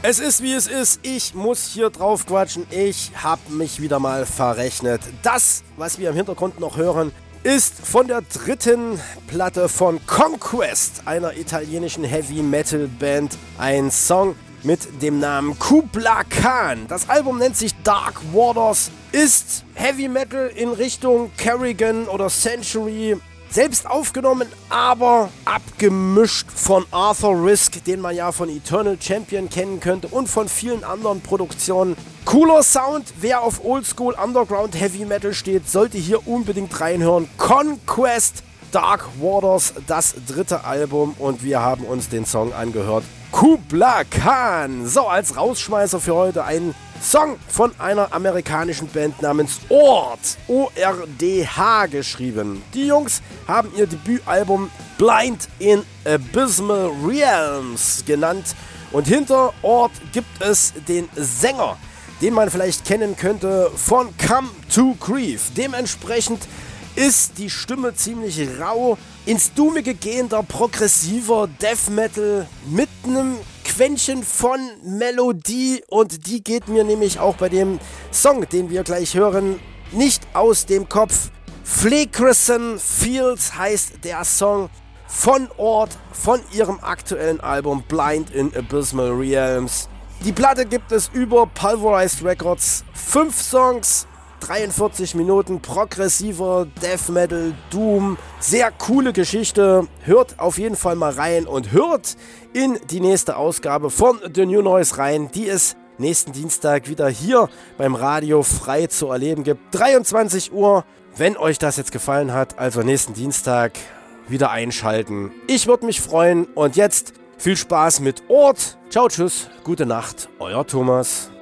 Es ist wie es ist, ich muss hier drauf quatschen, ich hab mich wieder mal verrechnet. Das, was wir im Hintergrund noch hören, ist von der dritten Platte von Conquest, einer italienischen Heavy-Metal-Band, ein Song mit dem Namen Kubla Khan. Das Album nennt sich Dark Waters, ist Heavy Metal in Richtung Kerrigan oder Century, selbst aufgenommen, aber abgemischt von Arthur Risk, den man ja von Eternal Champion kennen könnte und von vielen anderen Produktionen. Cooler Sound, wer auf Oldschool Underground Heavy Metal steht, sollte hier unbedingt reinhören. Conquest, Dark Waters, das dritte Album, und wir haben uns den Song angehört. Kubla Khan. So, als Rausschmeißer für heute ein Song von einer amerikanischen Band namens Ord, O-R-D-H geschrieben. Die Jungs haben ihr Debütalbum Blind in Abysmal Realms genannt, und hinter Ord gibt es den Sänger, den man vielleicht kennen könnte von Come to Grief. Dementsprechend ist die Stimme ziemlich rau, ins Doomige gehender, progressiver Death Metal mit einem Quäntchen von Melodie, und die geht mir nämlich auch bei dem Song, den wir gleich hören, nicht aus dem Kopf. Fleckerson Fields heißt der Song von Ord, von ihrem aktuellen Album Blind in Abysmal Realms. Die Platte gibt es über Pulverized Records, 5 Songs, 43 Minuten progressiver Death Metal, Doom, sehr coole Geschichte. Hört auf jeden Fall mal rein und hört in die nächste Ausgabe von The New Noise rein, die es nächsten Dienstag wieder hier beim Radio frei zu erleben gibt. 23 Uhr, wenn euch das jetzt gefallen hat, also nächsten Dienstag wieder einschalten. Ich würde mich freuen, und jetzt viel Spaß mit Ord. Ciao, tschüss, gute Nacht, euer Thomas.